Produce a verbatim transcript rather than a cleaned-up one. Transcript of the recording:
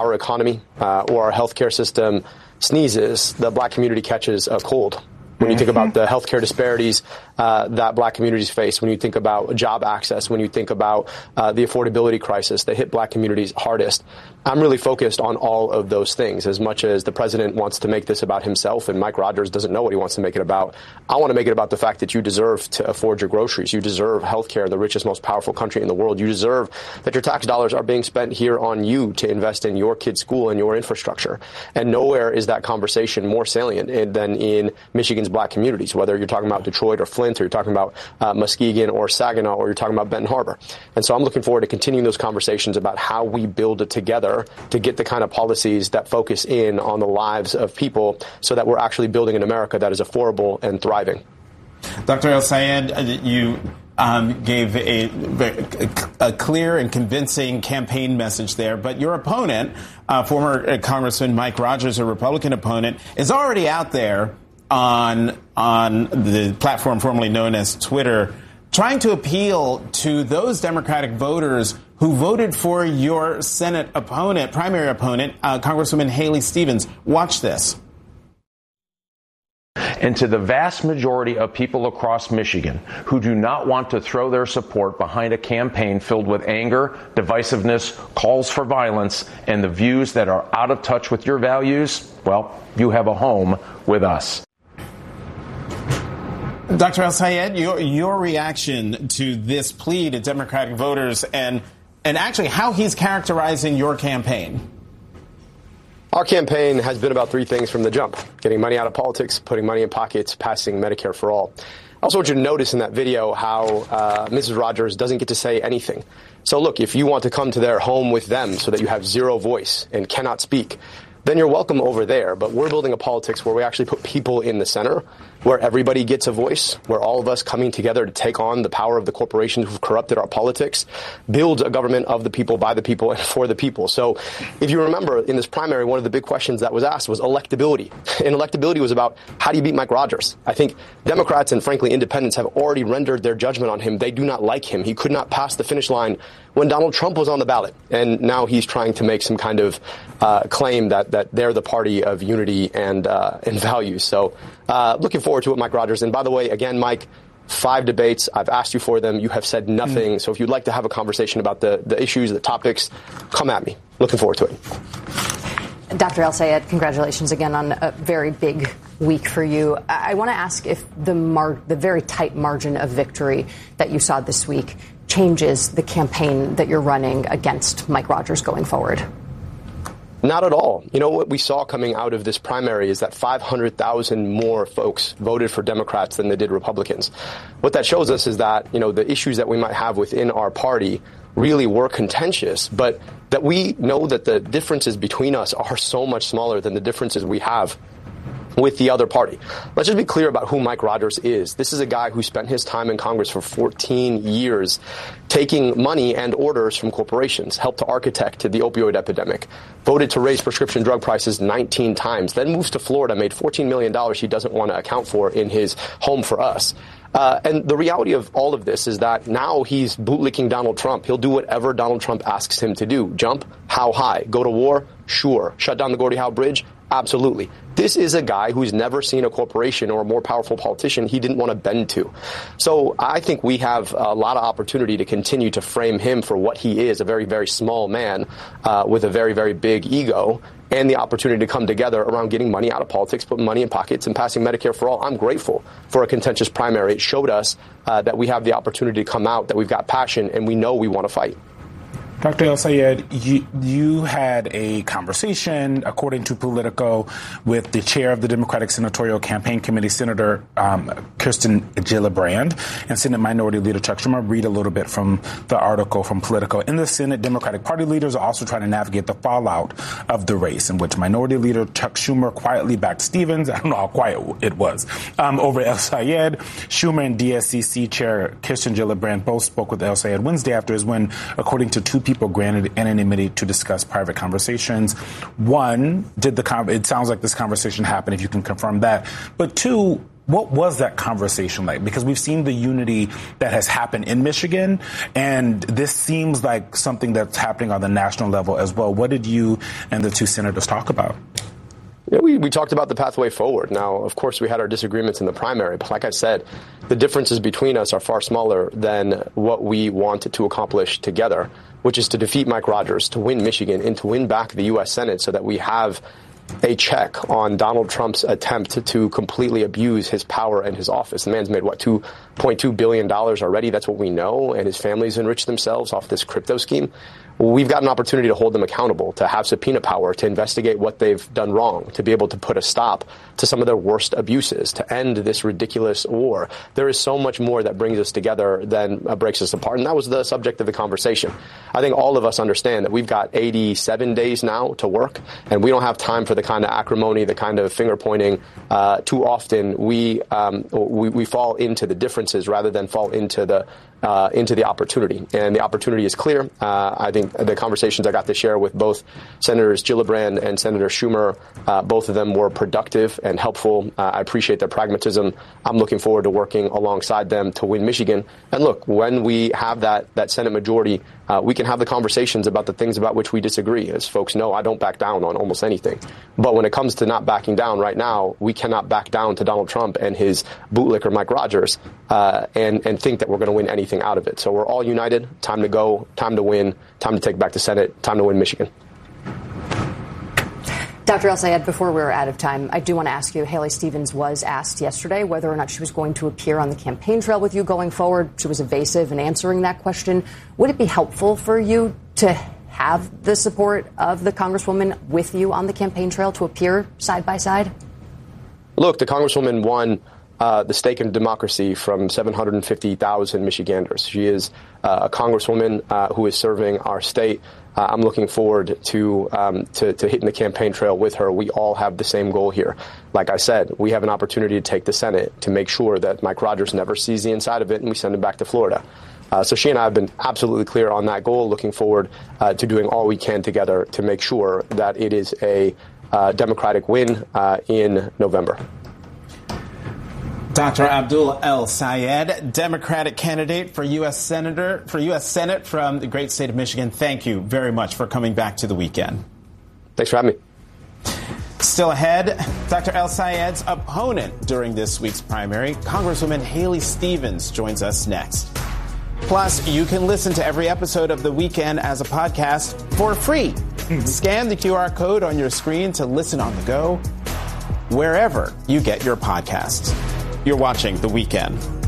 our economy uh, or our healthcare system sneezes, the black community catches a cold. When you think about the healthcare disparities uh, that black communities face, when you think about job access, when you think about uh, the affordability crisis that hit black communities hardest, I'm really focused on all of those things. As much as the president wants to make this about himself and Mike Rogers doesn't know what he wants to make it about, I want to make it about the fact that you deserve to afford your groceries. You deserve healthcare, the richest, most powerful country in the world. You deserve that your tax dollars are being spent here on you to invest in your kids' school and your infrastructure. And nowhere is that conversation more salient than in Michigan's black communities, whether you're talking about Detroit or Flint, or you're talking about uh, Muskegon or Saginaw, or you're talking about Benton Harbor. And so I'm looking forward to continuing those conversations about how we build it together to get the kind of policies that focus in on the lives of people so that we're actually building an America that is affordable and thriving. Doctor El-Sayed, you um, gave a, a clear and convincing campaign message there, but your opponent, uh, former Congressman Mike Rogers, a Republican opponent, is already out there on on the platform formerly known as Twitter, trying to appeal to those Democratic voters who voted for your Senate opponent, primary opponent, uh, Congresswoman Haley Stevens. Watch this. And to the vast majority of people across Michigan who do not want to throw their support behind a campaign filled with anger, divisiveness, calls for violence, and the views that are out of touch with your values, well, you have a home with us. Doctor El-Sayed, your, your reaction to this plea to Democratic voters and and actually how he's characterizing your campaign. Our campaign has been about three things from the jump: getting money out of politics, putting money in pockets, passing Medicare for all. I also want you to notice in that video how uh, Missus Rogers doesn't get to say anything. So look, if you want to come to their home with them so that you have zero voice and cannot speak, then you're welcome over there. But we're building a politics where we actually put people in the center, where everybody gets a voice, where all of us coming together to take on the power of the corporations who've corrupted our politics, build a government of the people, by the people, and for the people. So if you remember, in this primary, one of the big questions that was asked was electability. And electability was about, how do you beat Mike Rogers? I think Democrats and, frankly, independents have already rendered their judgment on him. They do not like him. He could not pass the finish line when Donald Trump was on the ballot. And now he's trying to make some kind of uh, claim that, that they're the party of unity and, uh, and values. So uh, looking forward to it, Mike Rogers. And by the way, again, Mike, five debates. I've asked you for them. You have said nothing. Mm. So if you'd like to have a conversation about the, the issues, the topics, come at me. Looking forward to it. Doctor El-Sayed, congratulations again on a very big week for you. I, I want to ask if the mar- the very tight margin of victory that you saw this week changes the campaign that you're running against Mike Rogers going forward. Not at all. You know, what we saw coming out of this primary is that five hundred thousand more folks voted for Democrats than they did Republicans. What that shows us is that, you know, the issues that we might have within our party really were contentious, but that we know that the differences between us are so much smaller than the differences we have with the other party. Let's just be clear about who Mike Rogers is. This is a guy who spent his time in Congress for fourteen years taking money and orders from corporations, helped to architect the opioid epidemic, voted to raise prescription drug prices nineteen times, then moves to Florida, made fourteen million dollars he doesn't want to account for in his home for us. Uh, and the reality of all of this is that now he's bootlicking Donald Trump. He'll do whatever Donald Trump asks him to do. Jump? How high? Go to war? Sure. Shut down the Gordie Howe Bridge? Absolutely. This is a guy who's never seen a corporation or a more powerful politician he didn't want to bend to. So I think we have a lot of opportunity to continue to frame him for what he is, a very, very small man uh, with a very, very big ego, and the opportunity to come together around getting money out of politics, putting money in pockets, and passing Medicare for all. I'm grateful for a contentious primary. It showed us uh, that we have the opportunity to come out, that we've got passion, and we know we want to fight. Doctor El-Sayed, you, you had a conversation, according to Politico, with the chair of the Democratic Senatorial Campaign Committee, Senator um, Kirsten Gillibrand, and Senate Minority Leader Chuck Schumer. Read a little bit from the article from Politico. In the Senate, Democratic Party leaders are also trying to navigate the fallout of the race, in which Minority Leader Chuck Schumer quietly backed Stevens. I don't know how quiet it was. Um, over El-Sayed, Schumer and D S C C Chair Kirsten Gillibrand both spoke with El-Sayed Wednesday after his win, according to two people. People granted anonymity to discuss private conversations. One, did the con- it sounds like this conversation happened, if you can confirm that. But two, What was that conversation like? Because we've seen the unity that has happened in Michigan, and this seems like something that's happening on the national level as well. What did you and the two senators talk about? Yeah, we, we talked about the pathway forward. Now, of course, we had our disagreements in the primary, but like I said, the differences between us are far smaller than what we wanted to accomplish together, which is to defeat Mike Rogers, to win Michigan, and to win back the U S Senate so that we have a check on Donald Trump's attempt to completely abuse his power and his office. The man's made, what, two point two billion dollars already? That's what we know. And his family's enriched themselves off this crypto scheme. We've got an opportunity to hold them accountable, to have subpoena power, to investigate what they've done wrong, to be able to put a stop to some of their worst abuses, to end this ridiculous war. There is so much more that brings us together than uh, breaks us apart. And that was the subject of the conversation. I think all of us understand that we've got eighty-seven days now to work, and we don't have time for the kind of acrimony, the kind of finger pointing. Uh, too often we, um, we we fall into the differences rather than fall into the uh, into the opportunity. And the opportunity is clear. Uh, I think the conversations I got to share with both Senators Gillibrand and Senator Schumer, uh, both of them were productive and helpful. Uh, I appreciate their pragmatism. I'm looking forward to working alongside them to win Michigan. And look, when we have that, that Senate majority, uh, we can have the conversations about the things about which we disagree. As folks know, I don't back down on almost anything. But when it comes to not backing down right now, we cannot back down to Donald Trump and his bootlicker Mike Rogers uh, and, and think that we're going to win anything out of it. So we're all united. Time to go. Time to win. Time to take back the Senate. Time to win Michigan. Doctor El-Sayed, before we're out of time, I do want to ask you, Haley Stevens was asked yesterday whether or not she was going to appear on the campaign trail with you going forward. She was evasive in answering that question. Would it be helpful for you to have the support of the Congresswoman with you on the campaign trail to appear side by side? Look, the Congresswoman won Uh, the stake in democracy from seven hundred fifty thousand Michiganders. She is uh, a congresswoman uh, who is serving our state. Uh, I'm looking forward to, um, to to hitting the campaign trail with her. We all have the same goal here. Like I said, we have an opportunity to take the Senate, to make sure that Mike Rogers never sees the inside of it, and we send him back to Florida. Uh, so she and I have been absolutely clear on that goal, looking forward uh, to doing all we can together to make sure that it is a uh, Democratic win uh, in November. Doctor Abdul El-Sayed, Democratic candidate for U S Senator for U S Senate from the great state of Michigan. Thank you very much for coming back to the weekend. Thanks for having me. Still ahead, Doctor El-Sayed's opponent during this week's primary, Congresswoman Haley Stevens, joins us next. Plus, you can listen to every episode of The Weekend as a podcast for free. Scan the Q R code on your screen to listen on the go, wherever you get your podcasts. You're watching The Weekend.